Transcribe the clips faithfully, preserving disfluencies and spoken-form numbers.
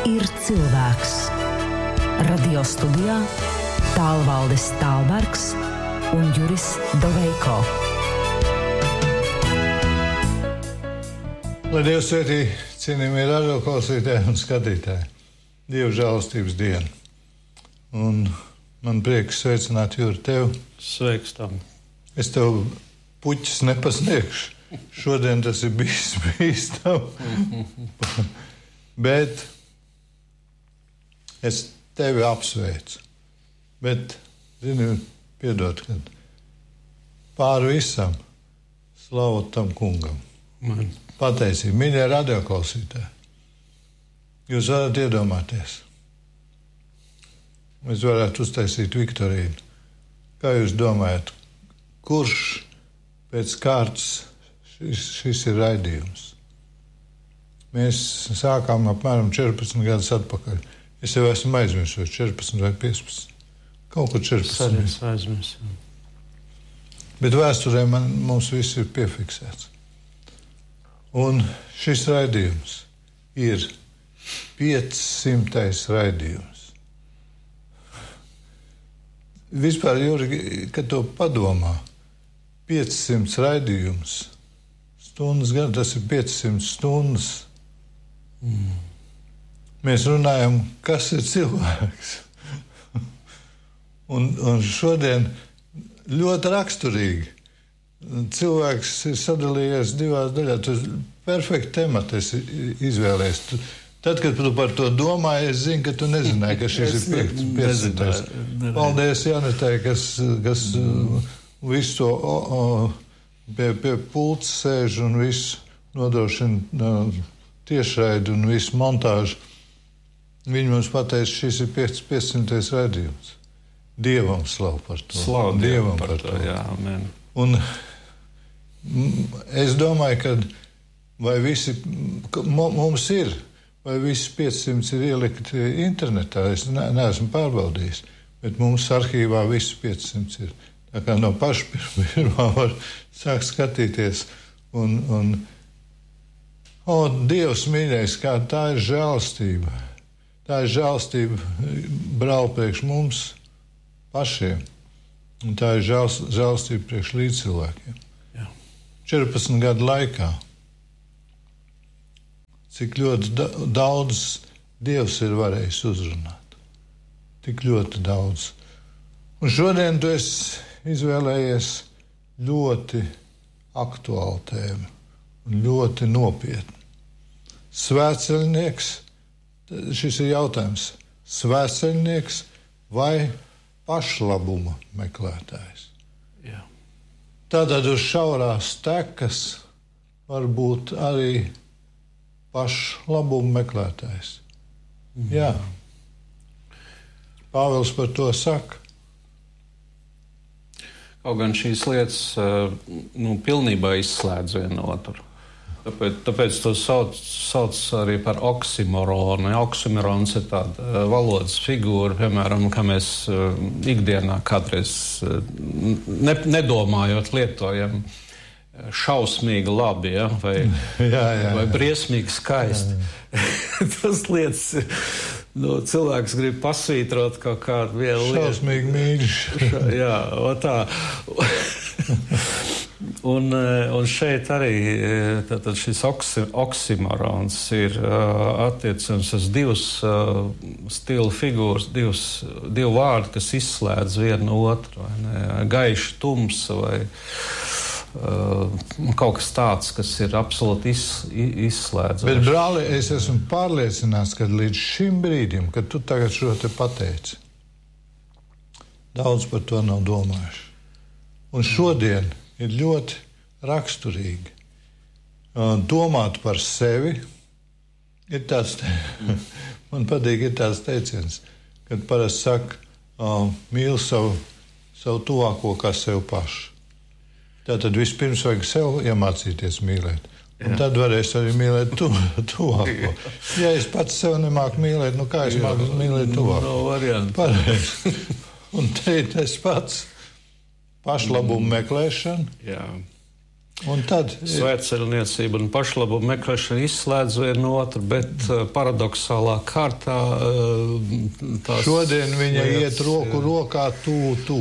ir cilvēks. Radio studijā Tālvaldis Tālbergs un Juris Doveiko. Lai Dievs svētī cienījamie radioklausītāji un skatītāji. Dieva žēlastības diena. Un man prieks sveicināt, Juri, tev. Sveiks tam. Es tev puķis nepasniegšu. Šodien tas ir bijis bīstam. Bet es tevi apsveicu. Bet, zini, piedod, kad pāri visam slavu tam kungam. Man. Pateicību, mīļie radioklausītāji. Jūs varat iedomāties. Mēs varētu uztaisīt viktorīnu. Kā jūs domājat, kurš pēc kārtas šis, šis ir raidījums? Mēs sākām apmēram četrpadsmit gadus atpakaļ. Es jau esmu aizmirsis, četrpadsmit vai piecpadsmit. Kaut kur četrpadsmit. Es aizmirsu. Bet vēsturē man, mums viss ir piefiksēts. Un šis raidījums ir piecsimtais raidījums. Vispār, Juri, kad to padomā, piecsimt raidījums, stundas gan, tas ir piecsimt stundas. Mm. Mēs runājam, kas ir cilvēks. un, un šodien ļoti raksturīgi. Cilvēks ir sadalījies divās daļās. Tu perfekti tematu esi izvēlējies. Tu, tad, kad tu par to domāji, es zinu, ka tu nezināji, ka šis ir piecsimtais. Paldies Janetai, kas, kas visu to o, o, pie, pie pults sēž un visu nodrošina tiešraidi un visu montāžu. Viņi mums pateica, šis ir piecsimtais raidījums. Dievam slavu par to. Slavu Dievam par, par to, jā, amen. Un es domāju, ka vai visi, mums ir, vai visi piecsimt ir ielikti internetā, es ne, neesmu pārbaudījis, bet mums arhīvā visi piecsimt ir. Tā kā no paša pirmā var sākt skatīties. Un, un o, Dievs mīļais, kā tā ir žēlastība. Tā ir žēlastība brāl priekš mums pašiem. Un tā ir žēls, žēlastība priekš līdzcilvēkiem. Jā. četrpadsmit gadu laikā. Cik ļoti da- daudz Dievs ir varējis uzrunāt. Tik ļoti daudz. Un šodien tu esi izvēlējies ļoti aktuālu tēmu. Un ļoti nopietnu. Svētceļnieks, šis ir jautājums. Svētceļnieks vai pašlabuma meklētājs. Jā. Tātad uz šaurās tekas var būt arī pašlabuma meklētājs. Mm. Jā. Pāvils par to saka. Kaut gan šīs lietas nu, pilnībā izslēdz vienu otru. Tāpēc, tāpēc to sauc, sauc arī par oksimoronu. Oksimorons ir tāda valodas figūra, piemēram, kā mēs uh, ikdienā kādreiz uh, ne, nedomājot lietojam šausmīgi labi, ja? vai, jā, jā, vai jā. briesmīgi skaisti. Tas lietas, nu, cilvēks grib pasvītrot kaut kādu vienu lietu. Šausmīgi mīļš. Jā, o tā. Un, un šeit arī tātad šis oksi, oksimorons ir uh, attiecams uz divus uh, stilu figūras, divus, divu vārdu, kas izslēdz vienu otru. Gaiši, tumsa vai uh, kaut kas tāds, kas ir absolūti iz, izslēdzošs. Bet, brāli, es esmu pārliecināts, ka līdz šim brīdim, kad tu tagad šo te pateici, daudz par to nav domājuši. Un šodien ir ļoti raksturīgi uh, domāt par sevi. Ir tāds, man patīk, ir tāds teiciens, kad parasti saka, uh, mīl savu, savu tuvāko kā sev pašu. Tātad vispirms vajag sev iemācīties mīlēt. Un jā. Tad varēs arī mīlēt tu, tuvāko. Ja es pats sev nemāku mīlēt, nu kā es jā. Māku mīlēt tuvāko? No variantu. Pareizi. Un te ir tas pats. Pašlabumu meklēšana. Jā. Un tad svētceļniecība un pašlabuma meklēšana izslēdz vienu otru, bet uh, paradoxālā kārtā uh, tās šodien viņa lietas, iet roku rokā tū, tū.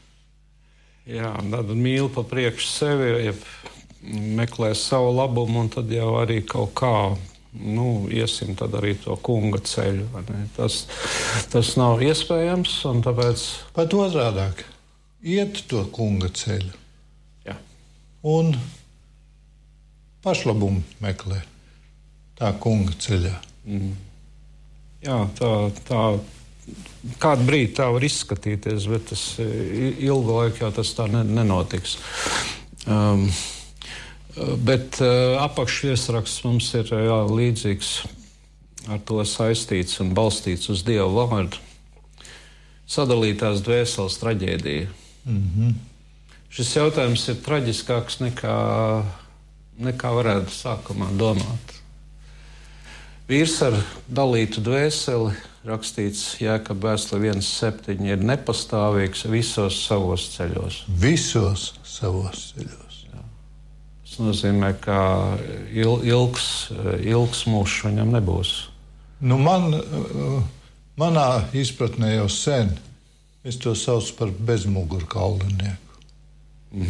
Jā, tad mīl pa priekšu sevi, ja meklē savu labumu, un tad jau arī kaut kā, nu, iesim tad arī to kunga ceļu. Vai ne? Tas, tas nav iespējams, un tāpēc... Pat otrādāk, iet to kunga ceļu. Jā. Un pašlabumu meklē tā kunga ceļā. Mm. Jā, tā, tā, kādu brīdi tā var izskatīties, bet tas ilgu laiku jau tas tā ne, nenotiks. Um, bet uh, apakšviesraksts mums ir jā, līdzīgs, ar to saistīts un balstīts uz Dieva vārdu. Sadalītās dvēseles traģēdija. Mm-hmm. Šis jautājums ir traģiskāks nekā, nekā varētu sākumā domāt. Vīrs ar dalītu dvēseli, rakstīts Jēkaba vēstulē viens septiņi, ir nepastāvīgs visos savos ceļos. Visos savos ceļos. Jā. Tas nozīmē, ka il, ilgs, ilgs mūžs viņam nebūs. Nu man, manā izpratnē jau sen, es to saucu par bezmugurkaulinieku. Mm.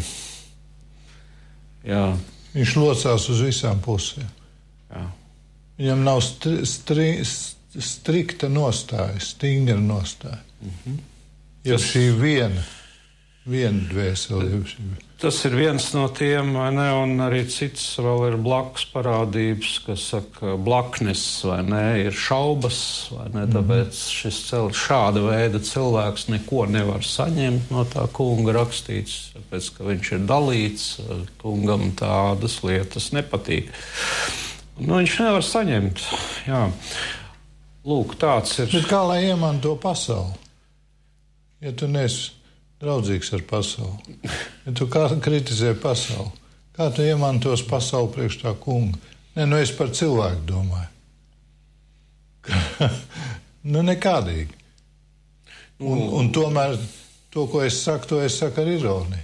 Jā. Viņš locās uz visām pusēm. Jā. Viņam nav stri, stri, strikta nostāja, stingra nostāja. Mm-hmm. Ja tas, šī viena, viena dvēsele. Tas ir viens no tiem, vai ne, un arī cits vēl ir blakus parādības, kas saka blaknes, vai ne, ir šaubas, vai ne, tāpēc šis cel, šāda veida cilvēks neko nevar saņemt no tā kunga rakstīts, tāpēc, ka viņš ir dalīts, kungam tādas lietas nepatīk. Nu, viņš nevar saņemt, jā. Lūk, tāds ir. Bet kā lai iemanto pasauli? Ja tu neesi draudzīgs ar pasauli, ja tu kā kritizē pasauli, kā tu iemantos pasauli priekš tā kunga? Nē, nu es par cilvēku domāju. Nu, nekādīgi. Un, un tomēr to, ko es saku, to es saku ar ironiju.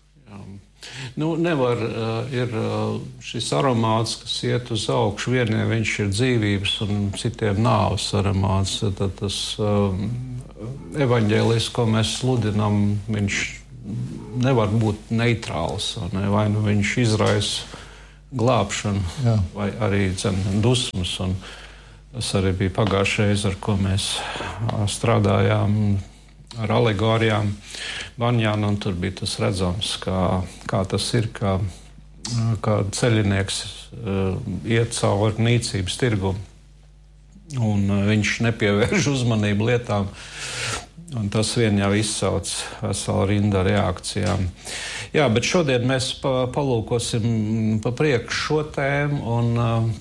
Nu, nevar, uh, ir uh, šis aromāts, kas iet uz augšu, vieniem viņš ir dzīvības un citiem nāves aromāts. Tad tas uh, evaņģēlijs, ko mēs sludinām, viņš nevar būt neitrāls, ne? Vai nu viņš izraisa glābšanu, jā, vai arī dzen, dusmas. Un tas arī bija pagājušais, ar ko mēs uh, strādājām ar alegorijām Banjāna, un tur bija tas redzams, kā, kā tas ir, kā, kā ceļinieks uh, iet cauri nīcības tirgumu, un uh, viņš nepievērš uzmanību lietām, un tas vien jau izsauc veselu rindu reakcijām. Jā, bet šodien mēs pa, palūkosim pa priekšu šo tēmu, un uh,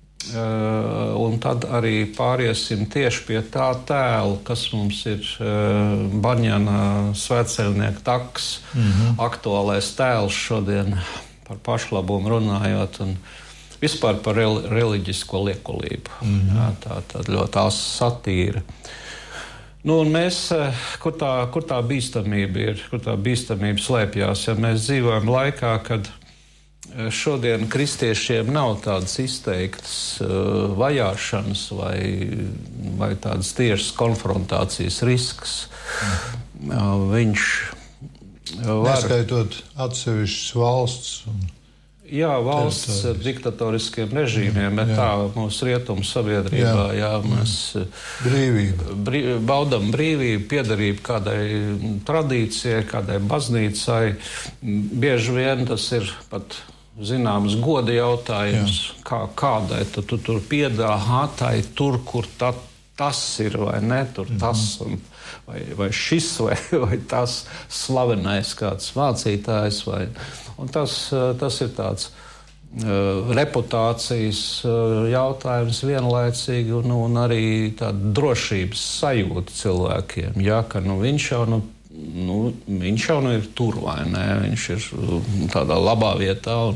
Uh, un tad arī pāriesim tieši pie tā tēla, kas mums ir uh, Banjana svētceļnieka taks, mm-hmm. aktuālais tēls šodien par pašlabumu runājot un vispār par rel- reliģisko liekulību. Mm-hmm. Jā, tā, tā ļoti asa satīra. Nu, un mēs, kur tā, kur tā bīstamība ir, kur tā bīstamība slēpjās, ja mēs dzīvojam laikā, kad šodien kristiešiem nav tādas izteiktas uh, vajāšanas vai, vai tādas tiešas konfrontācijas risks. Mm. Uh, viņš var... Neskaitot atsevišķas valsts. Un... Jā, valsts ar diktatoriskiem režīmiem, bet tā mūsu rietumu sabiedrībā, jā, jā mēs brīvība. Brī, baudam brīvību, piederību kādai tradīcijai, kādai baznīcai. Bieži vien tas ir pat zināms goda jautājums, jā, kā, kādai tu, tu tur piedāhā, tai tur, kur ta, tas ir, vai ne, tur mm-hmm. tas, un, vai, vai šis, vai, vai tas slavenais kāds mācītājs, vai, un tas, tas ir tāds uh, reputācijas uh, jautājums vienlaicīgi, un, un arī tāda drošības sajūta cilvēkiem, ja, ka nu, viņš jau, nu, Nu, viņš jau nu ir tur, vai ne? Viņš ir tādā labā vietā. Un,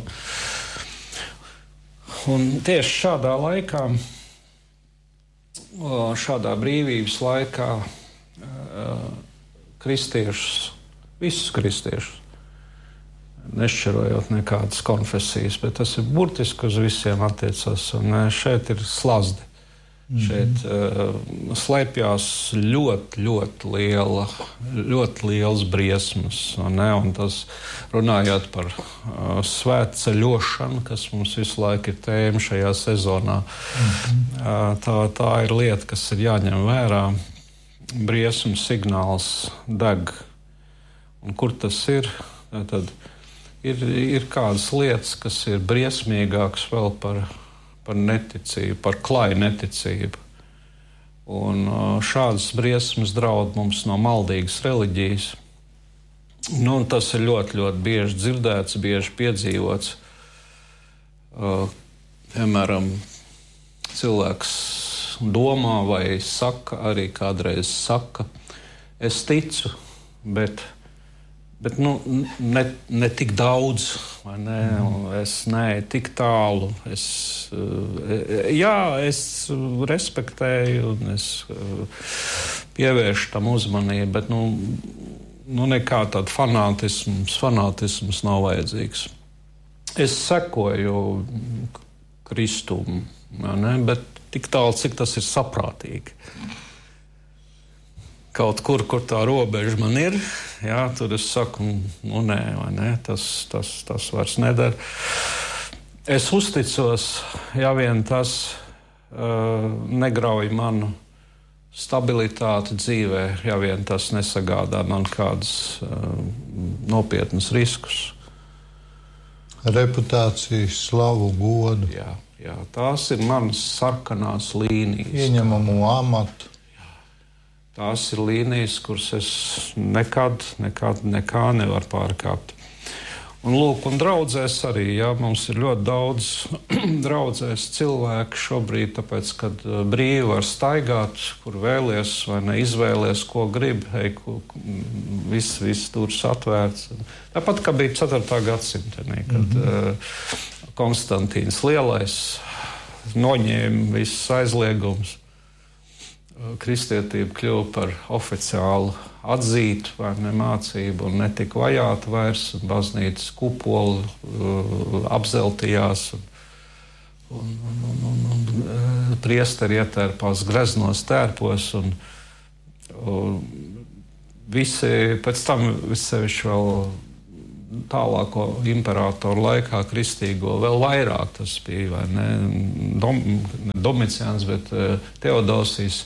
un tieši šādā laikā, šādā brīvības laikā, kristiešus, visus kristiešus, nešķirojot nekādas konfesijas, bet tas ir burtiski uz visiem attiecas. Un šeit ir slazdi. Mm-hmm. Šeit uh, slēpjās ļoti, ļoti liela, ļoti liels briesmas. Un, ne, un tas runājot par uh, svētceļošanu, kas mums visu laiku ir tēma šajā sezonā, mm-hmm. uh, tā, tā ir lieta, kas ir jāņem vērā. Briesmu signāls deg. Un kur tas ir? Tad ir, ir kādas lietas, kas ir briesmīgākas vēl par par neticību, par klaju neticību. Un šādas briesmas draud mums no maldīgas reliģijas. Nu, un tas ir ļoti, ļoti bieži dzirdēts, bieži piedzīvots. Uh, piemēram, cilvēks domā vai saka, arī kādreiz saka, es ticu, bet Bet nu, ne, ne tik daudz, vai ne? Es neeju tik tālu. Es, jā, es respektēju un es pievēršu tam uzmanību, bet nu, nu nekā tāda fanātisms, fanātisms nav vajadzīgs. Es sekoju Kristum, ne? Bet tik tālu, cik tas ir saprātīgi. Kaut kur, kur tā robeža man ir, jā, tur es saku, nu nē, vai nē, tas, tas, tas vairs nedara. Es uzticos, ja vien tas uh, negrauj manu stabilitāti dzīvē, ja vien tas nesagādā man kādus uh, nopietnus riskus. Reputāciju, slavu, godu. Jā, jā, tās ir manas sarkanās līnijas. Ieņemamu amatu. Tās ir līnijas, kuras es nekad, nekad, nekā nevaru pārkāpt. Un lūk, un draudzēs arī, jā, mums ir ļoti daudz draudzēs cilvēku šobrīd, tāpēc, kad brīvi var staigāt, kur vēlies vai neizvēlies, ko grib, hei, ko, viss, viss turs atvērts. Tāpat, kā bija ceturtā gadsimtenī, kad mm-hmm. uh, Konstantīns Lielais noņēma visus aizliegumus. Kristietība kļuva par oficiālu atzītu vai ne mācību un netika vajāta vairs, un baznīcas kupoli uh, apzeltījās, un, un, un, un, un, un uh, priesteri ietērpās greznos tērpos, un, un visi pēc tam vissevišķi vēl tālāko imperatoru laikā kristīgo vēl vairāk tas bija, vai ne, Dom, ne Domiciāns, bet uh, Teodosijs.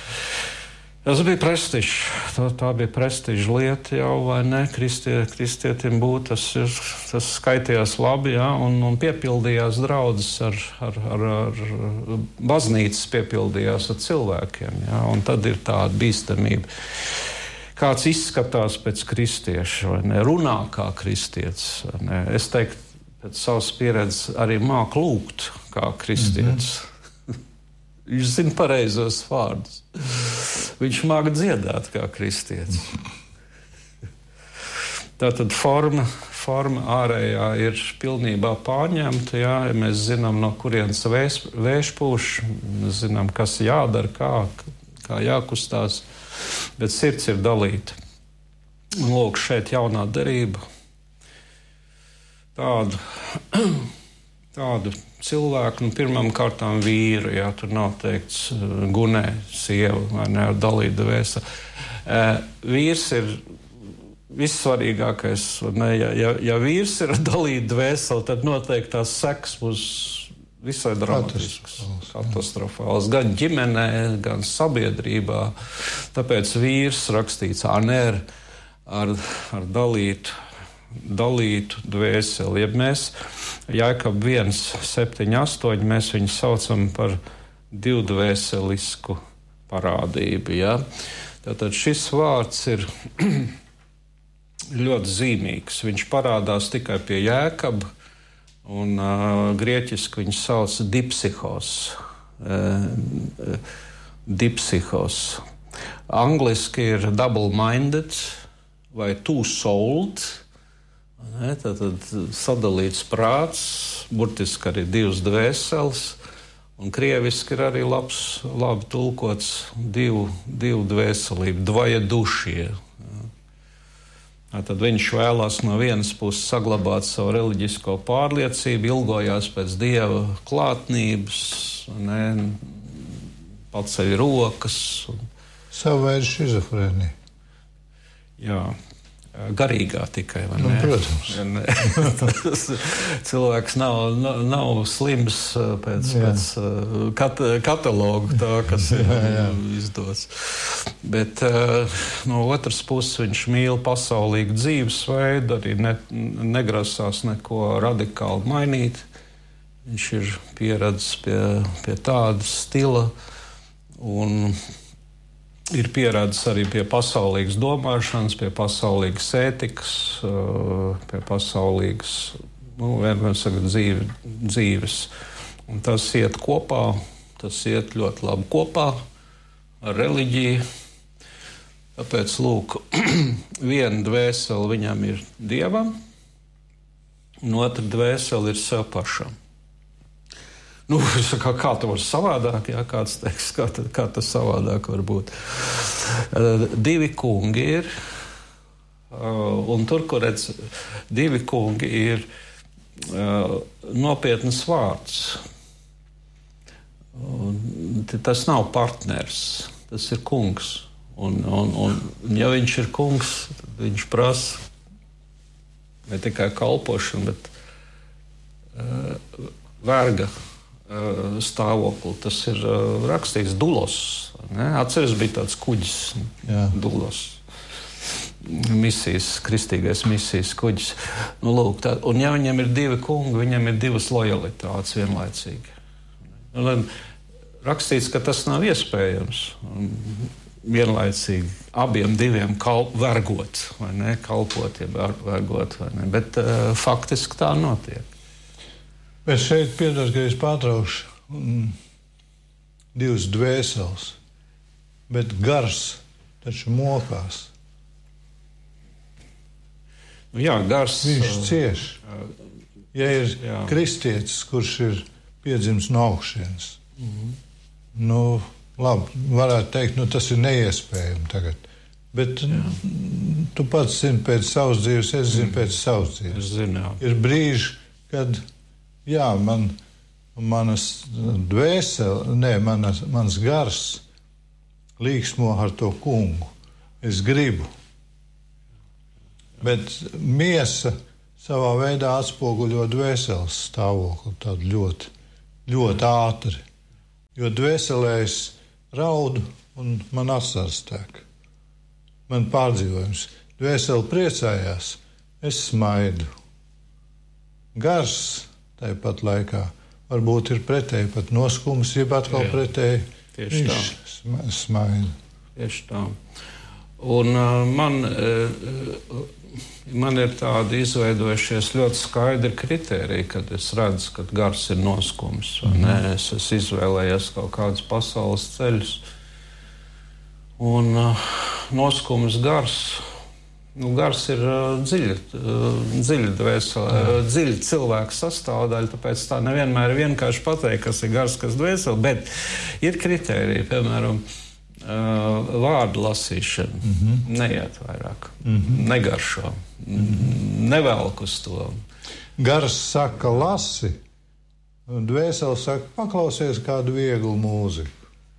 Tas bija prestižs, tā, tā bija prestiža lieta jau, vai ne, Kristie, kristietim būt, tas, ir, tas skaitījās labi, jā, un, un piepildījās draudzes ar, ar, ar, ar baznīcas piepildījās ar cilvēkiem, jā, un tad ir tāda bīstamība. Kāds izskatās pēc kristieša, vai ne, runā kā kristietis, vai ne. Es teiktu, pēc savas pieredzes arī māk lūgt kā kristietis. Mm-hmm. Viņš zina pareizos vārdus. Viņš māk dziedāt kā kristietis. Tātad forma, forma ārējā ir pilnībā pārņemta, jā, ja mēs zinām, no kurienes vējš, vējš pūš, mēs zinām, kas jādara, kā, kā jākustās. Bet sirds ir dalīta. Lūk, šeit jaunā derība. Tādu, tādu cilvēku, nu, pirmām kārtām vīru, jā, tur nav teikts gunē, sieva, vai ne, ar dalītu vēsa. E, vīrs ir vissvarīgākais, ne, ja, ja, ja vīrs ir ar dalītu vēseli, tad noteikti tās seks būs visai dramatisks, katastrofāls, gan ģimenē, gan sabiedrībā. Tāpēc vīrs rakstīts aner ar, ar dalītu, dalītu dvēseli. Ja mēs Jākab viens, septiņi, astoņi, mēs viņu saucam par divdvēselisku parādību. Ja? Tātad šis vārds ir ļoti zīmīgs. Viņš parādās tikai pie Jākaba. Un uh, grieķiski viņu sauc dipsihos. Uh, dipsihos. Angliski ir double-minded vai two-souled. Tātad sadalīts prāts, burtiski arī divas dvēseles. Un krieviski ir arī labs, labi tulkots divu, divu dvēselību, dvaja dušie. Tad viņš vēlās no vienas puses saglabāt savu reliģisko pārliecību, ilgojās pēc Dieva klātnības, ne, paceļ rokas. Un... Savu veidu šizofrēnija. Jā. Garīgā tikai, vai nu, ne? Protams. Cilvēks nav, nav, nav slims pēc, pēc kat, katalogu tā, kas ir jā, jā. izdots. Bet no otras puses viņš mīl pasaulīgu dzīvesveidu, arī ne, negrasās neko radikāli mainīt. Viņš ir pieredzis pie, pie tāda stila un ir pieredzis arī pie pasaulīgas domāšanas, pie pasaulīgas ētikas, pie pasaulīgas, nu, vienmēr saka, dzīve, dzīves. Un tas iet kopā, tas iet ļoti labi kopā ar reliģiju. Tāpēc, lūk, viena dvēsele viņam ir Dievam, un otra dvēsele ir sev pašam. Nu, kā, kā tas var savādāk, jā, kāds teiks, kā, kā tas savādāk var būt. Uh, divi kungi ir, uh, un tur, kur redz, divi kungi ir uh, nopietnas vārds. Uh, tas nav partners, tas ir kungs. Un, un, un ja viņš ir kungs, tad viņš prasa ne tikai kalpošanu, bet uh, verga stāvokli. Tas ir uh, rakstīts Dulos. Ne? Atceries, bija tāds kuģis, jā. Dulos. Misijas, kristīgais misijas kuģis. Nu, lūk, tā, un ja viņam ir divi kungi, viņam ir divas lojalitātes vienlaicīgi. Un, rakstīts, ka tas nav iespējams. Un, vienlaicīgi abiem diviem kalp, vergot, vai ne? Kalpot, ja vergot, vai ne? Bet uh, faktiski tā notiek. Bet šeit piedod, ka es pārtraukšu mm, divas dvēseles, bet gars taču mokās. Nu jā, gars... Viņš cieš. Ja ir jā. kristietis, kurš ir piedzimis no augšienes, mm-hmm. nu, labi, varētu teikt, nu, tas ir neiespējami tagad. Bet jā. tu pats zini pēc savas dzīves, es zinu mm. pēc savas dzīves. Es zinu, jā. Ir brīži, kad... Jā, man, manas dvēsele, ne, manas, mans gars līksmo ar to kungu. Es gribu. Bet miesa savā veidā atspoguļo dvēseles stāvokli tādu ļoti, ļoti ātri. Jo dvēselē es raudu un man asars tek. Man pārdzīvojums. Dvēsele priecājās, es smaidu. Gars tāpat laikā varbūt ir pretēji pat noskums, jeb atkal jā, pretēji viņš smaida. Tieši tā. Un uh, man, uh, man ir tādi izveidojušies ļoti skaidri kritēriji, kad es redzu, ka gars ir noskums. Mm-hmm. Ne? Es esmu izvēlējies kaut kādus pasaules ceļus. Un uh, noskums gars... Nu, gars ir uh, dziļa, uh, dziļa dvēsele, uh, dziļa cilvēka sastāvdaļa, tāpēc tā nevienmēr ir vienkārši pateikt, kas ir gars, kas dvēsele, bet ir kritēriji, piemēram, uh, vārdu lasīšana, mm-hmm. neiet vairāk, mm-hmm. negaršo, mm-hmm. nevelk uz to. Gars saka lasi, un dvēsele saka paklausies kādu vieglu mūziku.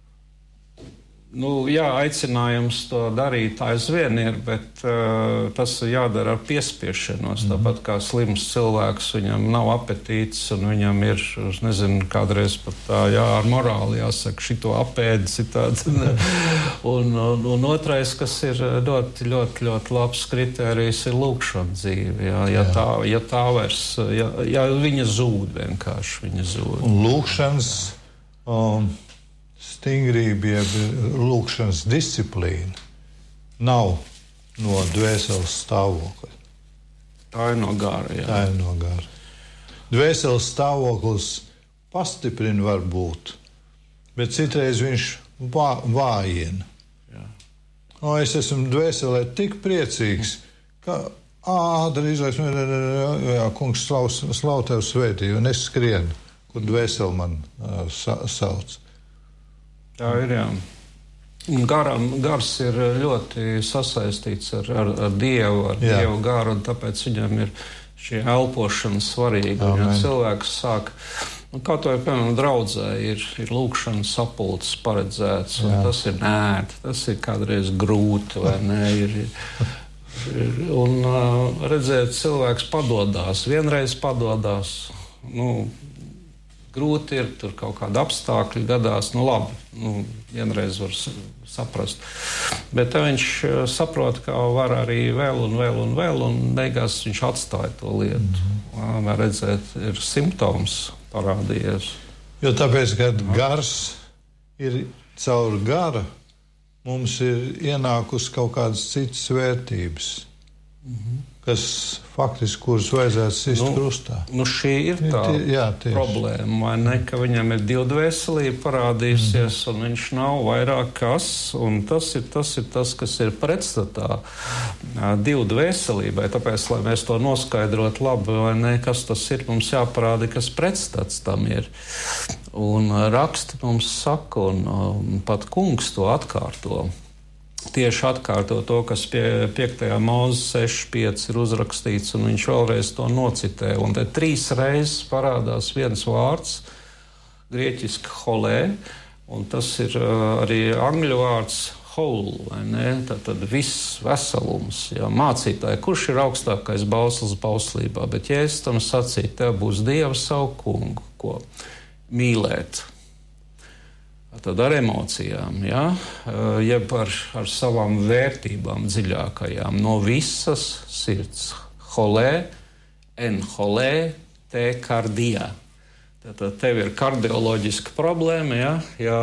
Nu, jā, aicinājums to darīt aizvien ir, bet uh, tas ir jādara ar piespiešanos. Mm-hmm. Tāpat kā slims cilvēks, viņam nav apetīts un viņam ir, nezinu, kādreiz pat tā, jā, ar morāli jāsaka, šito apēdi citādi. un, un, un otrais, kas ir ļoti, ļoti, ļoti labs kritērijs, ir lūkšana dzīve. Jā, ja, tā, ja tā vairs, ja, ja viņa zūd vienkārši, viņa zūd. Un lūkšanas... Um... Stingrība, jeb lūkšanas disciplīna nav no dvēseles stāvokļa. Tā ir no gara, jā. Tā ir no gara. Dvēseles stāvoklis pastiprina varbūt, bet citreiz viņš vā, vājina. Jā. O, es esmu dvēselē tik priecīgs, ka ātri izlaiks, jā, kungs slav, slav tev svētī, un es skrienu, kur dvēseli man uh, sa, sauc. Tā ir, jā. Garam, gars ir ļoti sasaistīts ar, ar, ar Dievu, ar Jā. Dievu garu, un tāpēc viņam ir šī elpošana svarīga. Ja cilvēks sāk, nu, kā to ir, piemēram, draudzē, ir, ir lūkšanas sapulces paredzēts, un Jā. Tas ir nēti, tas ir kādreiz grūti, vai ne, ir... ir Un uh, redzēt, cilvēks padodās, vienreiz padodās, nu, grūti ir, tur kaut kāda apstākļi gadās, nu labi, nu, vienreiz var saprast. Bet viņš saprot, ka var arī vēl un vēl un vēl, un beigās viņš atstāja to lietu. Mm-hmm. Var redzēt, ir simptoms parādījies. Jo tāpēc, kad gars ir caur gara, mums ir ienākusi kaut kādas citas vērtības, mm-hmm. kas faktiski, kuras vajadzētu sist nu, krustā. Nu šī ir tā Jā, problēma, vai ne, ka viņam ir divdvēselība parādījusies, mm-hmm. un viņš nav vairāk kas, un tas ir tas, ir tas kas ir pretstatā divdvēselībai. Tāpēc, lai mēs to noskaidrot labi, vai ne, kas tas ir, mums jāparāda, kas pretstats tam ir. Un raksti mums saka, un, un pat kungs to atkārto. Tieši atkārto to, kas pie piektajā Mūzes seši pieci ir uzrakstīts, un viņš vēlreiz to nocitē. Un te trīs reizes parādās viens vārds, grieķiski holē, un tas ir arī angļu vārds whole, vai ne? Tad viss veselums. Jā, mācītāji, kurš ir augstākais bauslis bauslībā, bet ja es tam sacītu, tev būs Dieva savu kungu, ko mīlēt. Tad ar emocijām, ja? Jeb ar, ar savām vērtībām dziļākajām, no visas sirds. Holē, en holē, te kardijā. Tātad tev ir kardioloģiska problēma, ja? Ja,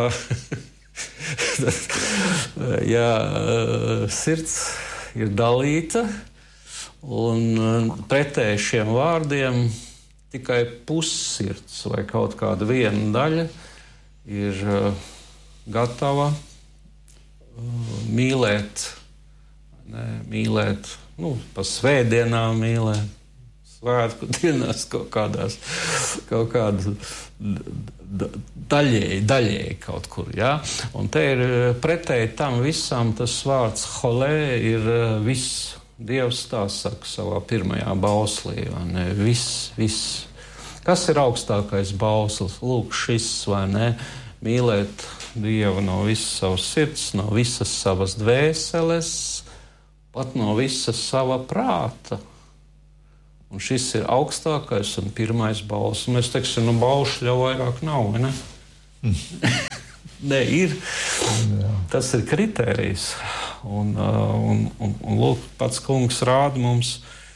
ja sirds ir dalīta, un pretēji šiem vārdiem tikai pussirds vai kaut kāda viena daļa ir uh, gatava uh, mīlēt, ne, mīlēt, nu, pa svētdienām mīlēt, svētku dienās kaut kādās, kaut kādu daļēji, daļēji kaut kur, jā. Un te ir pretēji tam visam tas vārds holē ir uh, viss. Dievs tā saka savā pirmajā bauslī, vai ne? Viss, viss. Kas ir augstākais bauslis? Lūk, šis, vai ne? Mīlēt Dievu no visas savas sirds, no visas savas dvēseles, pat no visas sava prāta. Un šis ir augstākais un pirmais bauslis. Mēs teiksim, nu baušļu jau vairāk nav, vai ne? Nē, ir. Tas ir kritērijs. Un, un, un, un lūk, pats kungs rāda mums,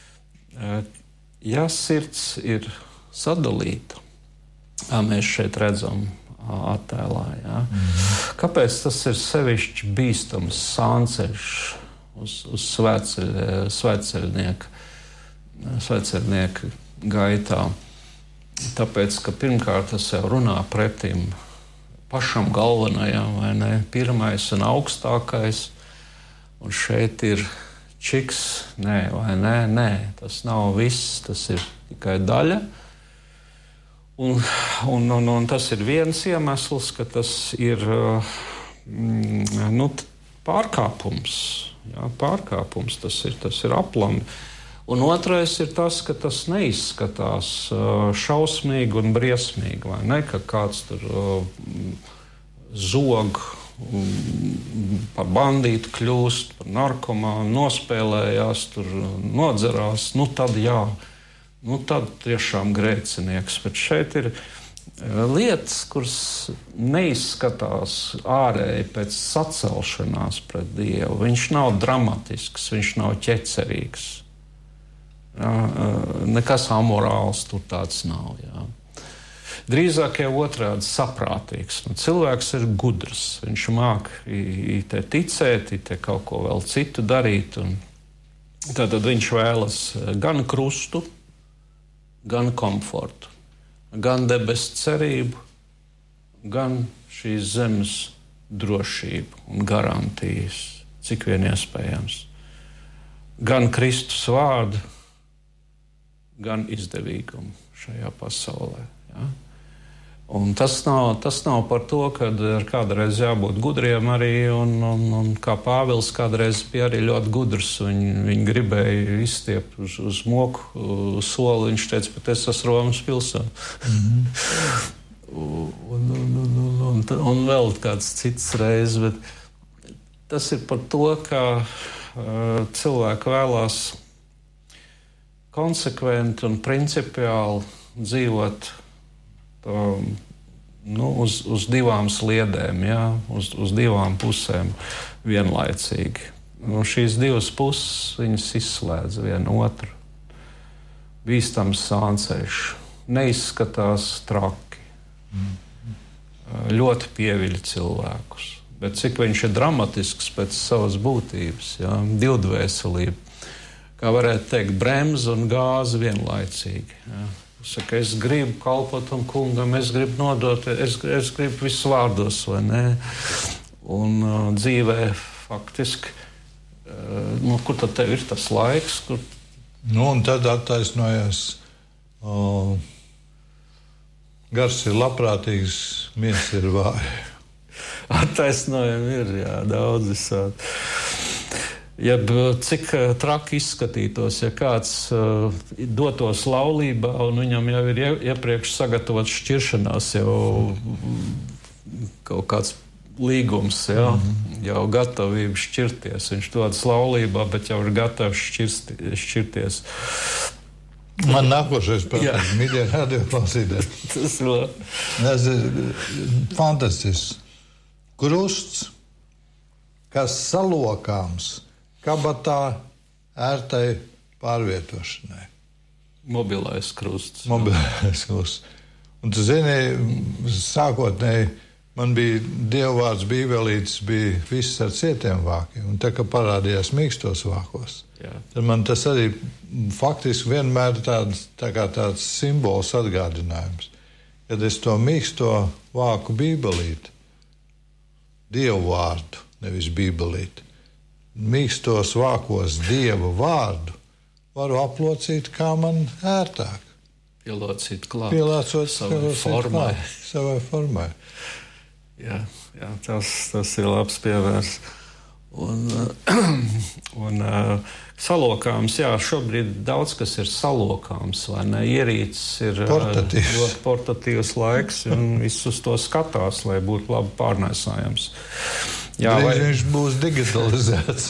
ja sirds ir sadalīta, kā mēs šeit redzam attēlā. Ja? Mm-hmm. Kāpēc tas ir sevišķi bīstams sānceļš uz, uz svētceļnieka, svētceļnieka gaitā? Tāpēc, ka pirmkārt tas jau runā pretim pašam galvenajam, vai ne? Pirmais un augstākais. Un šeit ir čiks, nē, vai nē, nē, tas nav viss, tas ir tikai daļa. Un, un, un, un tas ir viens iemesls, ka tas ir mm, nu, pārkāpums. Jā, pārkāpums tas ir, tas ir aplami. Un otrais ir tas, ka tas neizskatās šausmīgi un briesmīgi, vai ne, ka kāds tur zog, par bandītu kļūst, par narkomānu, nospēlējās, tur nodzerās, nu tad jā, nu tad tiešām grēcinieks. Bet šeit ir lietas, kuras neizskatās ārēji pēc sacelšanās pret Dievu. Viņš nav dramatisks, viņš nav ķecerīgs. Jā, nekas amorāls tur tāds nav, jā. Drīzāk jau otrādi saprātīgs. Nu, cilvēks ir gudrs. Viņš māk te ticēt, te kaut ko vēl citu darīt. Un tad viņš vēlas gan krustu, gan komfortu, gan debesu cerību, gan šīs zemes drošību un garantijas, cik vien iespējams. Gan Kristus vārdu, gan izdevīgumu šajā pasaulē. Ja? Un tas nav, tas nav par to, ka ir kādreiz jābūt gudriem arī, un, un, un kā Pāvils kādreiz bija arī ļoti gudrs. Viņi, viņi gribēja izstiept uz, uz moku soli. Viņš teica, bet es esmu Romas pilsēta. Mm-hmm. un, un, un, un, un, un vēl kāds cits reizes, bet tas ir par to, ka uh, cilvēki vēlās konsekventi un principiāli dzīvot Um, nu, uz, uz divām sliedēm, ja? uz, uz divām pusēm vienlaicīgi. Un šīs divas puses viņas izslēdz vienu otru. Bīstams sānceļš, neizskatās traki, mm. ļoti pieviļ cilvēkus. Bet cik viņš ir dramatisks pēc savas būtības, ja? Divdvēselība, kā varētu teikt, bremze un gāze vienlaicīgi. Ja? Saka, es gribu kalpot tam kungam, es gribu nodot, es, es gribu visus vārdos, vai ne? Un uh, dzīvē faktiski, uh, nu, kur tad tev ir tas laiks? Kur... Nu, un tad attaisnojas, uh, gars ir labprātīgs, miers ir vāja. Attaisnojumi ir, jā, daudz visādi. Ja cik traki izskatītos, ja kāds uh, dotos laulībā un viņam jau ir iepriekš sagatavots šķiršanās, jau kaut kāds līgums, ja, mm-hmm. jau gatavība šķirties. Viņš dodas laulībā, bet jau ir gatavs šķirsti, šķirties. Man nākošais prātāk, mīļie radioklausītāji. Tas ir labi. Tas ir fantastisks. Krusts, kas salokāms kabatā ērtai pārvietošanai. Mobilais krusts. Mobilais krusts. Un tu zini, sākotnēji man bija dievvvārds bībelītis, bija viss ar cietiem vākiem. Un tā kā parādījās mīkstos vākos, jā. Tad man tas arī faktiski vienmēr tāds, tā kā tāds simbols atgādinājums. Kad es to mīksto vāku bībelīti, dievvvārdu, nevis bībelīti, mīkstos vākos dievu vārdu, varu aplocīt, kā man ērtāk. Pielocīt klāt. Pielācot savai formai. Klāt, savai formai. Jā, jā tas, tas ir labs piemērs. Un, un salokāms, jā, šobrīd daudz kas ir salokāms, vai ne? Ierīces ir portatīvs. ļoti portatīvs laiks, un viss uz to skatās, lai būtu labi pārnēsājams. Jā, vai viņš būs digitalizēts.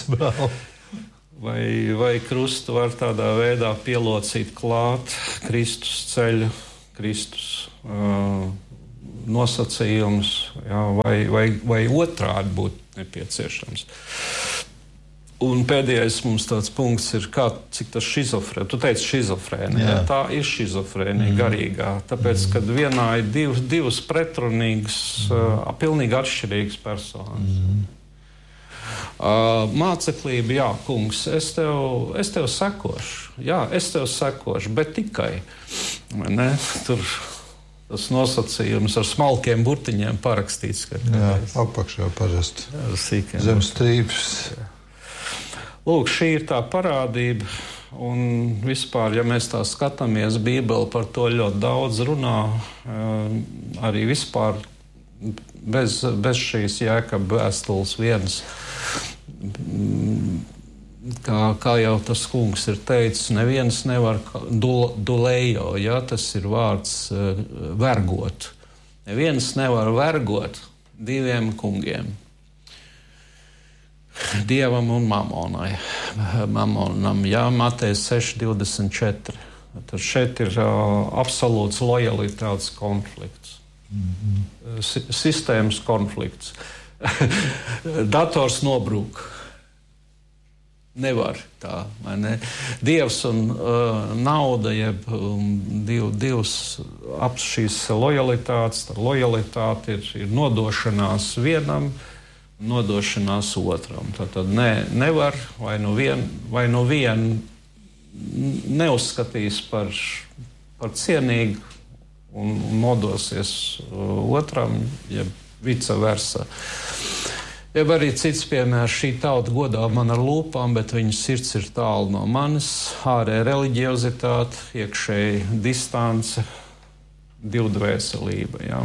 vai, vai krustu var tādā veidā pielocīt klāt Kristus ceļu, Kristus uh, nosacījumus, jā, vai, vai, vai otrādi būtu nepieciešams. Un pēdējais mums tāds punkts ir, kā, cik tas šizofrēnija. Tu teici šizofrēnija. Tā ir šizofrēnija mm. garīgā. Tāpēc, kad vienā ir divas, divas pretrunīgas, mm. uh, pilnīgi atšķirīgas personas. Mm. Uh, māceklība, jā, kungs, es tev, es tev sekošu. Jā, es tev sekošu, bet tikai. Ne? Tur tas nosacījums ar smalkiem burtiņiem parakstīts. Jā, apakšā parasti. Zem strīpes. Jā. Lūk, šī ir tā parādība, un vispār, ja mēs tā skatāmies, Bībele par to ļoti daudz runā, arī vispār bez, bez šīs Jēkaba vēstules vienas. Kā, kā jau tas kungs ir teicis, neviens nevar dulējo, ja, tas ir vārds vergot. Neviens nevar vergot diviem kungiem. Dievam un mamonai. Mamonam, jā, Matejs seši divdesmit četri. Tad šeit ir uh, absolūts lojalitātes konflikts. Mm-hmm. S- sistēmas konflikts. Dators nobrūk. Nevar tā, vai ne? Dievs un uh, nauda, jeb um, div, divas ap šīs lojalitātes. Tā lojalitāte ir, ir nodošanās vienam, nodošanās otram. Tātad ne, nevar vai nu vien, vai nu vien neuzskatīs par, par cienīgu un, un nodosies otram, ja vice versa. Jeb arī cits piemērs, šī tauta godā man ar lūpām, bet viņas sirds ir tālu no manis, ārēja reliģiozitāte, iekšēji distance, divdvēselība. Ja?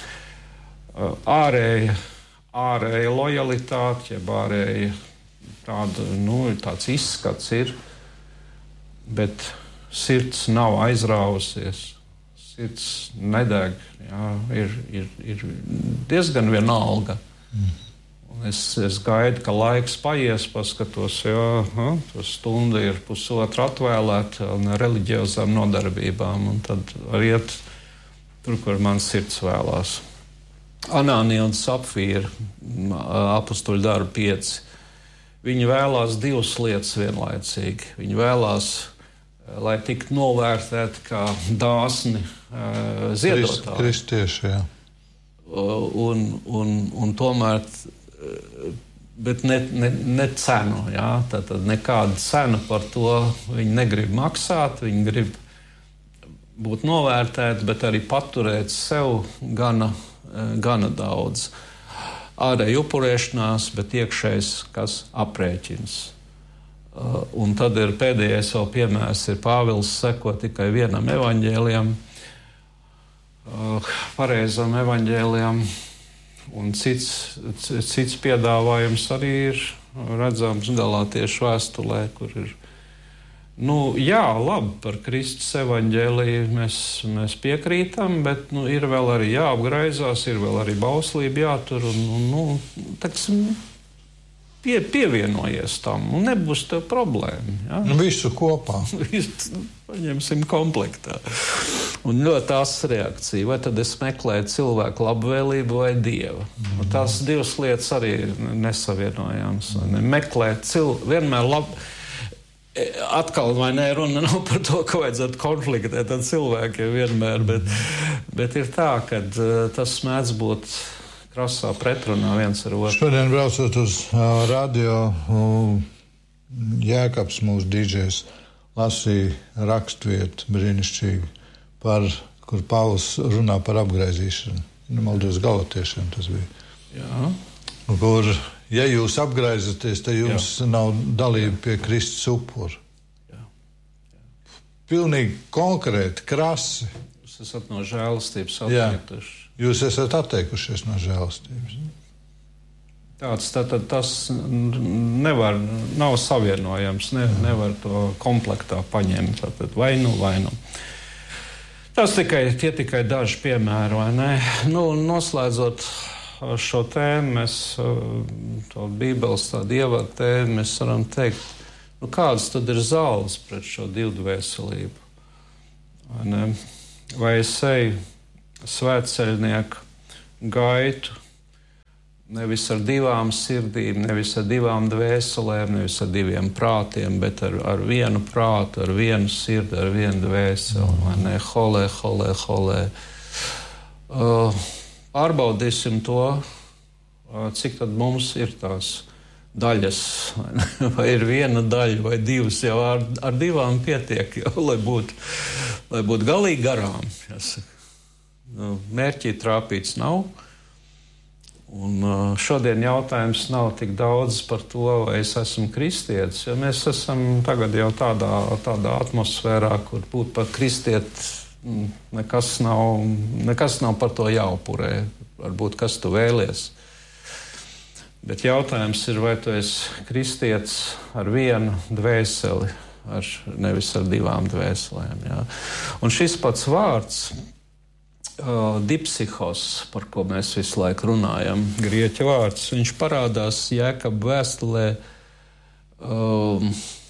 Ārēja, ārēja lojalitāte, jeb ārēja tāda, nu, tāds izskats ir, bet sirds nav aizrāvusies, sirds nedeg, ja? ir, ir, ir diezgan vienalga. Mm. Es, es gaidu, ka laiks paies, paskatos, jā, ha, stunda ir pusotra atvēlēta reliģiozām nodarbībām, un tad var iet tur, kur man sirds vēlās. Anānija un Sapfīra, apustuļu darbi pieci. Viņi vēlās divas lietas vienlaicīgi. Viņi vēlās, lai tiktu novērtēti kā dāsni uh, ziedotāji. Kristieši, jā. Un, un, un tomēr bet ne, ne, ne cenu, jā, tātad nekādu cenu par to viņi negrib maksāt, viņi grib būt novērtēti, bet arī paturēt sev gana, gana daudz. Ārēji upurēšanās, bet iekšējs, kas aprēķins. Un tad ir pēdējais vēl piemērs, ir Pāvils seko tikai vienam evaņģēlijam, pareizam evaņģēlijam. Un cits, cits piedāvājums arī ir redzams Galātiešu vēstulē, kur ir, nu, jā, labi, par Kristus evaņģēliju mēs, mēs piekrītam, bet, nu, ir vēl arī jāapgraizās, ir vēl arī bauslība jātur, un, un nu, teksim, pie, pievienojies tam, un nebūs tev problēma. Ja? Nu, visu kopā. Visu paņemsim komplektā. Un ļoti asa reakcija. Vai tad es meklēju cilvēku labvēlību vai Dievu? Mm. Tās divas lietas arī nesavienojams. Ne? Meklēt cilvēku, vienmēr labi. Atkal vai ne, runa nav par to, ka vajadzētu konfliktēt ar cilvēkiem vienmēr, bet, bet ir tā, ka tas mēdz būt krasā pretrunā viens ar otru. Šodien braucot uz uh, radio, uh, Jēkabs mūsu dīdžejs lasīja rakstvietu brīnišķīgi, par, kur Pāvils runā par apgraizīšanu. Nemaldos Galatiešiem tas bija. Jā. Kur, ja jūs apgraizaties, tad jums Jā. Nav dalība pie Kristus upura. Jā. Jā. Pilnīgi konkrēti, krasi. Jūs esat no žēlastības atteikuši. Jūs esat atteikušies no žēlastības. Tāds, tātad tas nevar, nav savienojams, ne, nevar to komplektā paņemt. Tātad vai nu, vai nu. Tas tikai, tie tikai daži piemēri, vai ne? Nu, noslēdzot šo tēmu, mēs, to Bībeles tādu ievadu tēmu, mēs varam teikt, nu, kādas tad ir zāles pret šo divdvēselību? Vai ne? Vai es eju svētceļnieku gaitu, nevis ar divām sirdīm, nevis ar divām dvēselēm, nevis ar diviem prātiem, bet ar, ar vienu prātu, ar vienu sirdi, ar vienu dvēseli, vai ne? Holē, holē, holē. Uh, pārbaudīsim to, uh, cik tad mums ir tās daļas, vai, vai ir viena daļa, vai divas, jau ar, ar divām pietiek, jau, lai būtu, lai būtu galīgi garām. Jāsaka. Nu, mērķī trāpīts nav. Un šodien jautājums nav tik daudz par to, vai es esmu kristietis, jo mēs esam tagad jau tādā, tādā atmosfērā, kur būt par kristieti nekas nav, nekas nav par to jāupurē. Varbūt kas tu vēlies. Bet jautājums ir, vai tu esi kristietis ar vienu dvēseli, ar, nevis ar divām dvēselēm. Jā. Un šis pats vārds, Uh, dipsihos, par ko mēs visu laiku runājam, grieķu vārds, viņš parādās Jēkaba vēstulē um,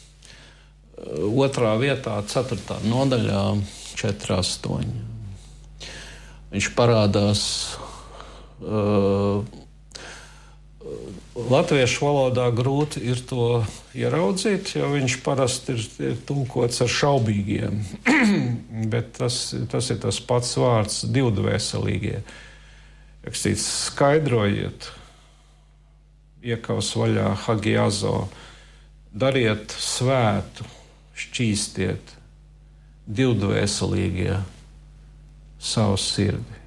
otrā vietā, ceturtā nodaļā, četri astoņi. Viņš parādās uh, latviešu valodā grūti ir to ieraudzīt, jo viņš parasti ir, ir tulkots ar šaubīgiem. Bet tas, tas ir tas pats vārds divdvēselīgie. Rakstīts, skaidrojiet, iekaus vaļā hagiazo, dariet svētu, šķīstiet, divdvēselīgie savu sirdi.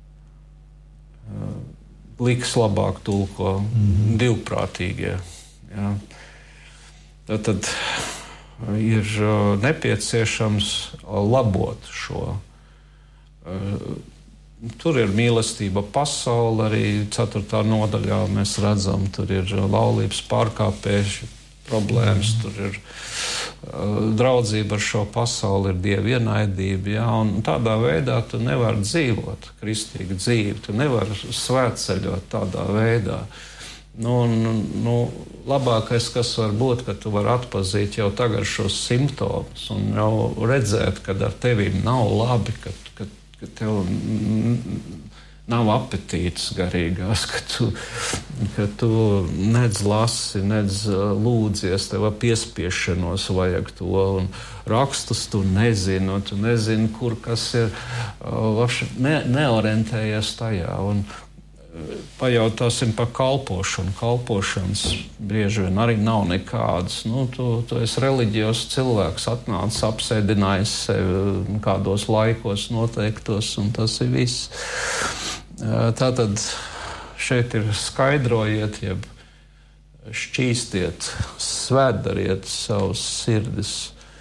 Liks labāk tulko mm-hmm. divprātīgie. Ja. Tad ir nepieciešams labot šo, Tur ir mīlestība pasaule, arī ceturtā nodaļā mēs redzam, tur ir laulības pārkāpēši problēmas, tur ir uh, draudzība ar šo pasauli, ir dieva ienaidība, jā, un tādā veidā tu nevari dzīvot kristīgu dzīvi, tu nevari svētceļot tādā veidā. Nu, nu, labākais, kas var būt, ka tu vari atpazīt jau tagad šos simptomus un jau redzēt, kad ar tevīm nav labi, ka, ka, ka tev nav apetītes garīgās, ka tu, ka tu nedz lasi, nedz lūdzies, tev piespiešanos vajag to, un rakstus tu nezini, tu nezini, kur kas ir, ne, neorientējies tajā. Un pajautāsim par kalpošanu. Kalpošanas bieži vien arī nav nekādas. Nu, tu, tu esi reliģijos cilvēks, atnācis, apsēdinājis sevi kādos laikos noteiktos, un tas ir viss. Tātad šeit ir skaidrojiet, jeb šķīstiet, svētdariet savus sirdis.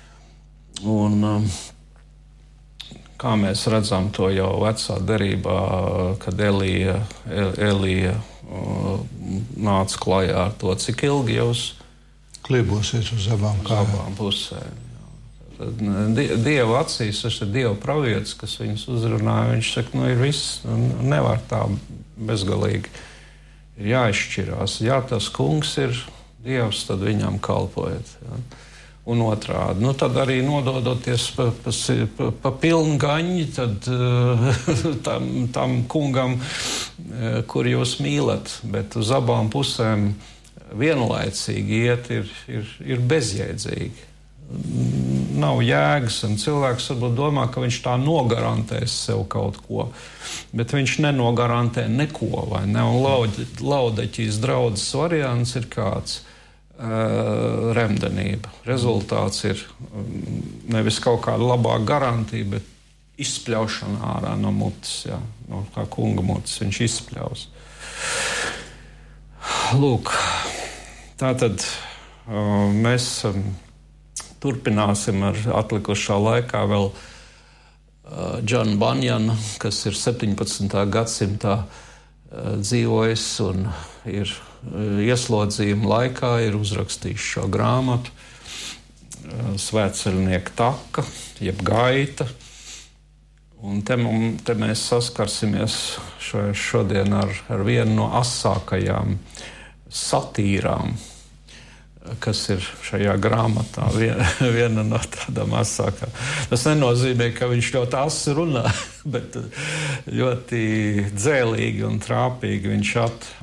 Un kā mēs redzam to jau vecā derībā, kad Elija, Elija nāca klajā ar to, cik ilgi jūs klībosiet uz abām kājām. Abām pusēm. Dieva acīs, tas ir Dieva pravietis, kas viņus uzrunāja. Viņš saka, nu ir viss, nevar tā bezgalīgi. Ir jāizšķirās. Ja tas kungs ir Dievs, tad viņam kalpojiet. Ja. Un otrādi. Nu, tad arī nododoties pa, pa, pa, pa pilnu gaņi, tad tam, tam kungam, kur jūs mīlat, bet uz abām pusēm vienlaicīgi iet, ir, ir, ir bezjēdzīgi. Nav jēgas, un cilvēks varbūt domā, ka viņš tā nogarantēs sev kaut ko, bet viņš nenogarantē neko, vai ne? Un Laudeķijas draudzes variants ir kāds uh, remdenība. Rezultāts ir nevis kaut kāda labāka garantija, bet izspļaušana ārā no mutes, jā, no kā kunga mutes viņš izspļaus. Lūk, tātad uh, mēs um, turpināsim ar atlikušā laikā vēl uh, Džonu Banjanu, kas ir septiņpadsmitā gadsimtā uh, dzīvojis un ir uh, ieslodzījuma laikā, ir uzrakstījis šo grāmatu uh, Svētceļnieka taka, jeb gaita. Un te, te mēs saskarsimies šo, šodien ar, ar vienu no asākajām satīrām, kas ir šajā grāmatā, viena, viena no tādām asākām. Tas nenozīmē, ka viņš ļoti asi runā, bet ļoti dzēlīgi un trāpīgi viņš at,